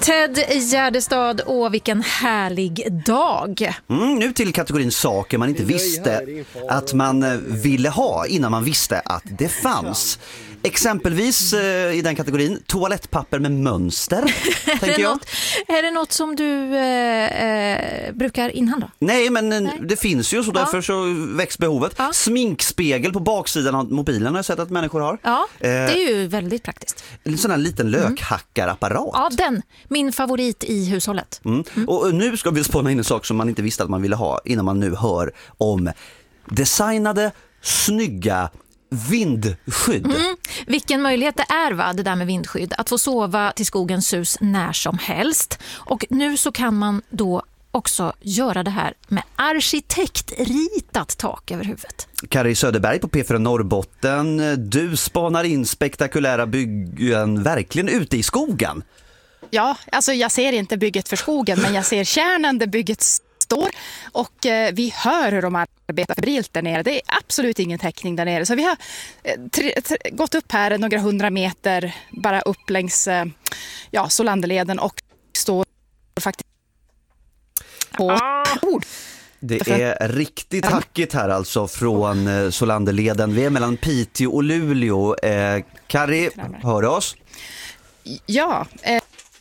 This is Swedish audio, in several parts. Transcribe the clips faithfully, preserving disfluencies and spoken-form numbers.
Ted Gärdestad, och vilken härlig dag. Mm, nu till kategorin saker man inte visste att man ville ha innan man visste att det fanns. Exempelvis eh, i den kategorin toalettpapper med mönster, tänker är, det jag. något, är det något som du eh, eh, brukar inhandla? Nej, men Nej. det finns ju, så ja. därför så väcks behovet. Ja. Sminkspegel på baksidan av mobilen har jag sett att människor har. Ja, det är ju väldigt praktiskt. En sån här liten lökhackarapparat. Ja, den. Min favorit i hushållet. Mm. Mm. Och nu ska vi spåna in en sak som man inte visste att man ville ha innan man nu hör om designade, snygga vindskydd. Mm. Vilken möjlighet det är, va, det där med vindskydd. Att få sova till skogens sus när som helst. Och nu så kan man då också göra det här med arkitektritat tak över huvudet. Kari Söderberg på P fyra Norrbotten. Du spanar in spektakulära byggen verkligen ute i skogen. Ja, alltså jag ser inte bygget för skogen, men jag ser kärnan där bygget står, och eh, vi hör hur de arbetar febrilt där nere. Det är absolut ingen täckning där nere. Så vi har eh, tre, tre, gått upp här några hundra meter bara upp längs eh, ja, Solanderleden och står faktiskt på ord. Det är riktigt hackigt här alltså från eh, Solanderleden. Vi är mellan Piteå och Luleå. Eh, Kari, hör du oss? Ja, eh,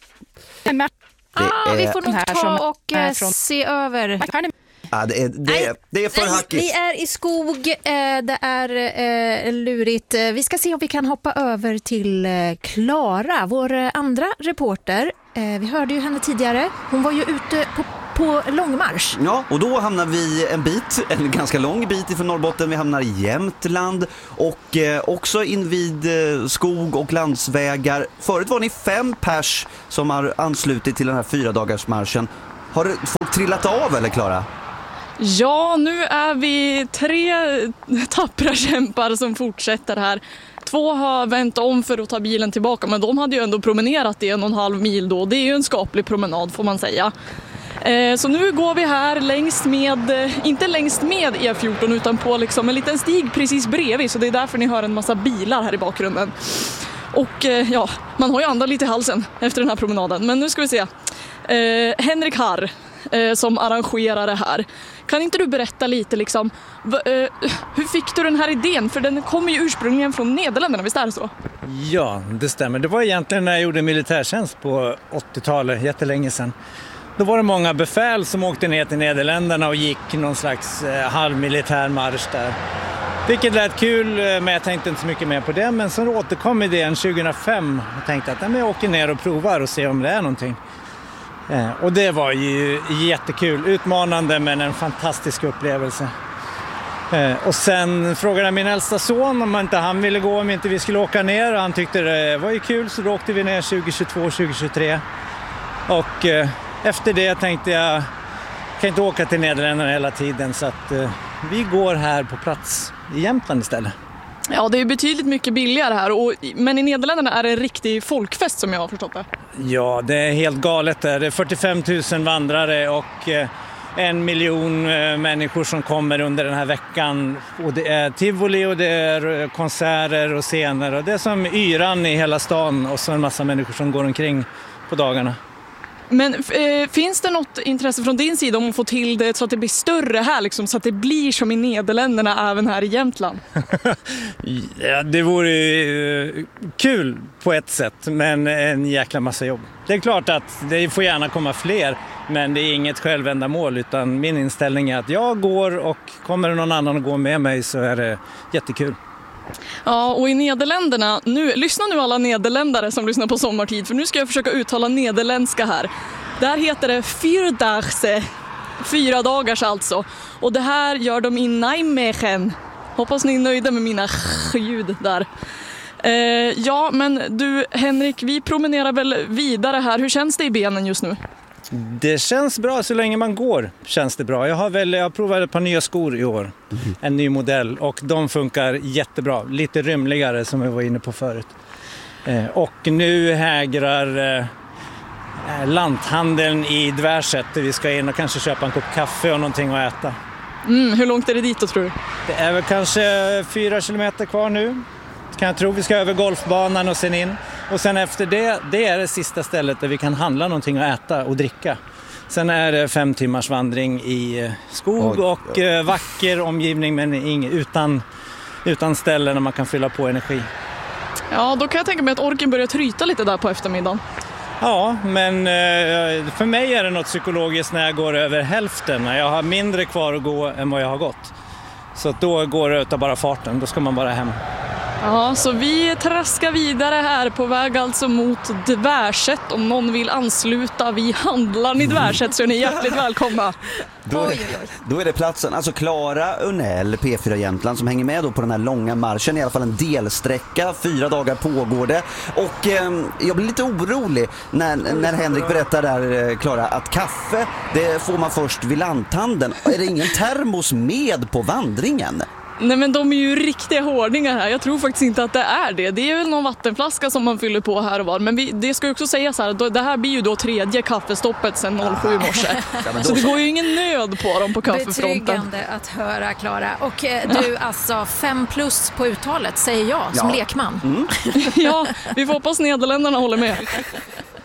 Ah, vi får nog ta som, och eh, från... se över. Ja, det, är, det, är, det är för Nej, hackigt. vi är i skog, eh, det är eh, lurigt. Vi ska se om vi kan hoppa över till Klara, eh, vår eh, andra reporter. Eh, vi hörde ju henne tidigare. Hon var ju ute på, på långmarsch. Ja, och då hamnar vi en bit, en ganska lång bit ifrån Norrbotten. Vi hamnar i Jämtland och eh, också invid eh, skog och landsvägar. Förut var ni fem pers som har anslutit till den här fyra dagars marschen. Har folk trillat av eller, Klara? Ja, nu är vi tre tappra kämpar som fortsätter här. Två har vänt om för att ta bilen tillbaka, men de hade ju ändå promenerat i en och en halv mil då. Det är ju en skaplig promenad, får man säga. Eh, så nu går vi här längst med, inte längst med E fjorton utan på liksom en liten stig precis bredvid. Så det är därför ni hör en massa bilar här i bakgrunden. Och eh, ja, man har ju andan lite i halsen efter den här promenaden. Men nu ska vi se. Eh, Henrik Harr eh, som arrangerar det här. Kan inte du berätta lite liksom, v- eh, hur fick du den här idén? För den kommer ju ursprungligen från Nederländerna, visst är det så? Ja, det stämmer. Det var egentligen när jag gjorde militärtjänst på åttiotalet, jättelänge sedan. Då var det många befäl som åkte ner till Nederländerna och gick någon slags eh, halvmilitär marsch där. Vilket lät kul, men jag tänkte inte så mycket mer på det. Men så återkom idén tjugohundrafem och tänkte att nej, men jag åker ner och provar och ser om det är någonting. Eh, och det var ju jättekul, utmanande men en fantastisk upplevelse. Eh, och sen frågade jag min äldsta son om inte han ville gå, om inte vi skulle åka ner. Och han tyckte det var ju kul, så då åkte vi ner tjugohundratjugotvå tjugohundratjugotre. Och eh, efter det tänkte jag, jag kan inte åka till Nederländerna hela tiden, så att eh, vi går här på plats i Jämtland istället. Ja, det är betydligt mycket billigare här, och, men i Nederländerna är det en riktig folkfest som jag har förstått det. Ja, det är helt galet där. Det är fyrtiofem tusen vandrare och eh, en miljon eh, människor som kommer under den här veckan. Och det är tivoli och det är konserter och scener, och det är som yran i hela stan, och så en massa människor som går omkring på dagarna. Men eh, finns det något intresse från din sida om att få till det så att det blir större här, liksom, så att det blir som i Nederländerna även här i Jämtland? Ja, det vore uh, kul på ett sätt, men en jäkla massa jobb. Det är klart att det får gärna komma fler, men det är inget självändamål, utan min inställning är att jag går, och kommer det någon annan att gå med mig så är det jättekul. Ja, och i Nederländerna, nu, lyssna nu alla nederländare som lyssnar på sommartid, för nu ska jag försöka uttala nederländska här. Där heter det Vierdagse, fyra dagars alltså. Och det här gör de i Nijmegen. Hoppas ni är nöjda med mina ljud där. Eh, ja, men du Henrik, vi promenerar väl vidare här. Hur känns det i benen just nu? Det känns bra så länge man går, känns det bra. Jag har väl jag har provat ett par nya skor i år, mm. en ny modell, och de funkar jättebra. Lite rymligare som jag var inne på förut. Eh, och nu hägrar eh, lanthandeln i Dvärset, där vi ska in och kanske köpa en kopp kaffe och någonting att äta. Mm, hur långt är det dit då, tror du? Det är väl kanske fyra kilometer kvar nu, kan jag tro. Vi ska över golfbanan och sen in. Och sen efter det, det är det sista stället där vi kan handla någonting att äta och dricka. Sen är det fem timmars vandring i skog och eh, vacker omgivning men ing, utan, utan ställen där man kan fylla på energi. Ja, då kan jag tänka mig att orken börjar tryta lite där på eftermiddagen. Ja, men eh, för mig är det något psykologiskt när jag går över hälften. När jag har mindre kvar att gå än vad jag har gått. Så att då går det utav bara farten, då ska man bara hem. Ja, så vi traskar vidare här på väg alltså mot Dvärset. Om någon vill ansluta, vi handlar i Dvärset så är ni hjärtligt välkomna. Då är, då är det platsen, alltså Klara Unell, P fyra Jämtland, som hänger med då på den här långa marschen, i alla fall en delsträcka, fyra dagar pågår det. Och eh, jag blir lite orolig när, när Henrik berättar där, eh, Klara, att kaffe, det får man först vid lanthandeln. Är det ingen termos med på vandringen? Nej, men de är ju riktiga hårdingar här. Jag tror faktiskt inte att det är det. Det är väl någon vattenflaska som man fyller på här och var. Men vi, det ska ju också sägas här, det här blir ju då tredje kaffestoppet sedan noll sju i morse. Ja, så det går ju ingen nöd på dem på kaffefronten. Betryggande att höra, Klara. Och eh, du, alltså fem plus på uttalet, säger jag som ja. lekman. Mm. Ja, vi får hoppas Nederländerna håller med.